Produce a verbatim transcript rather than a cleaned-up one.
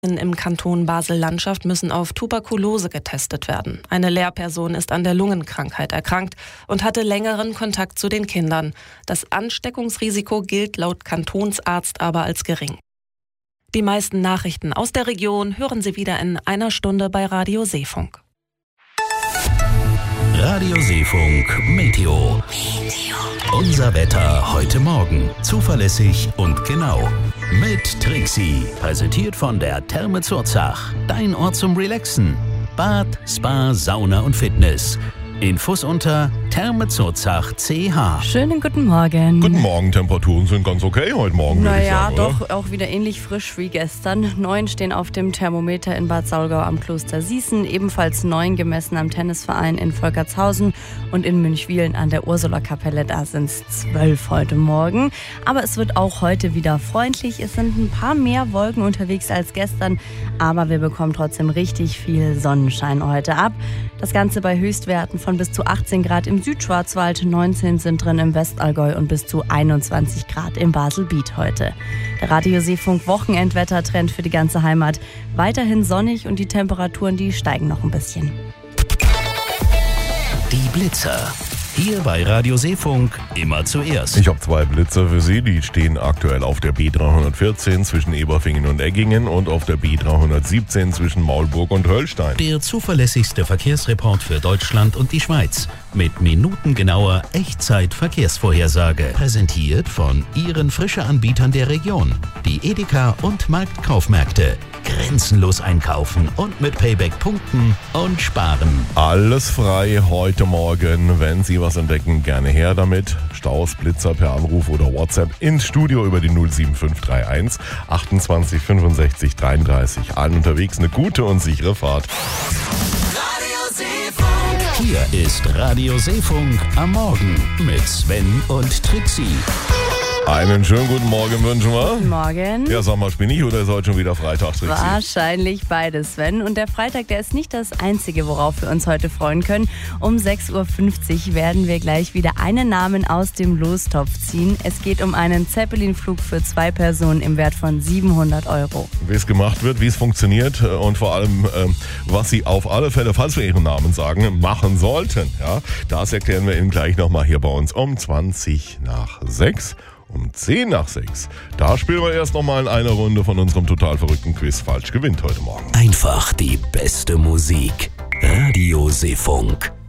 Im Kanton Basel-Landschaft müssen auf Tuberkulose getestet werden. Eine Lehrperson ist an der Lungenkrankheit erkrankt und hatte längeren Kontakt zu den Kindern. Das Ansteckungsrisiko gilt laut Kantonsarzt aber als gering. Die meisten Nachrichten aus der Region hören Sie wieder in einer Stunde bei Radio Seefunk. Radio Seefunk Meteo. Unser Wetter heute Morgen. Zuverlässig und genau. Mit Trixie. Präsentiert von der Therme Zurzach. Dein Ort zum Relaxen. Bad, Spa, Sauna und Fitness. Infos unter Therme Zurzach Punkt c h. Schönen guten Morgen. Guten Morgen, Temperaturen sind ganz okay heute Morgen, würde ich Naja, sagen, doch oder? auch wieder ähnlich frisch wie gestern. Neun stehen auf dem Thermometer in Bad Saulgau am Kloster Sießen, ebenfalls neun gemessen am Tennisverein in Volkertshausen und in Münchwilen an der Ursula-Kapelle, da sind es zwölf heute Morgen. Aber es wird auch heute wieder freundlich. Es sind ein paar mehr Wolken unterwegs als gestern, aber wir bekommen trotzdem richtig viel Sonnenschein heute ab. Das Ganze bei Höchstwerten von bis zu achtzehn Grad im Südschwarzwald, neunzehn sind drin im Westallgäu und bis zu einundzwanzig Grad im Baselbiet heute. Der Radio Seefunk Wochenendwettertrend für die ganze Heimat. Weiterhin sonnig und die Temperaturen, die steigen noch ein bisschen. Die Blitzer. Hier bei Radio Seefunk immer zuerst. Ich habe zwei Blitzer für Sie, die stehen aktuell auf der B dreihundertvierzehn zwischen Eberfingen und Eggingen und auf der B dreihundertsiebzehn zwischen Maulburg und Höllstein. Der zuverlässigste Verkehrsreport für Deutschland und die Schweiz. Mit minutengenauer Echtzeit-Verkehrsvorhersage. Präsentiert von Ihren Frische-Anbietern der Region. Die Edeka und Marktkaufmärkte. Grenzenlos einkaufen und mit Payback punkten und sparen. Alles frei heute Morgen. Wenn Sie was entdecken, gerne her damit. Staus, Blitzer per Anruf oder WhatsApp ins Studio über die null sieben fünf drei eins achtundzwanzig fünfundsechzig dreiunddreißig. Allen unterwegs eine gute und sichere Fahrt. Hier ist Radio Seefunk am Morgen mit Sven und Trixie. Einen schönen guten Morgen wünschen wir. Guten Morgen. Ja, sag mal, bin ich oder ist heute schon wieder Freitag, Trixie? Wahrscheinlich beides, Sven. Und der Freitag, der ist nicht das Einzige, worauf wir uns heute freuen können. Um sechs Uhr fünfzig werden wir gleich wieder einen Namen aus dem Lostopf ziehen. Es geht um einen Zeppelin-Flug für zwei Personen im Wert von siebenhundert Euro. Wie es gemacht wird, wie es funktioniert und vor allem, ähm, was Sie auf alle Fälle, falls wir Ihren Namen sagen, machen sollten. Ja, das erklären wir Ihnen gleich nochmal hier bei uns um zwanzig nach sechs. Um zehn nach sechs. Da spielen wir erst nochmal in einer Runde von unserem total verrückten Quiz. Falsch gewinnt heute Morgen. Einfach die beste Musik. Radio Seefunk.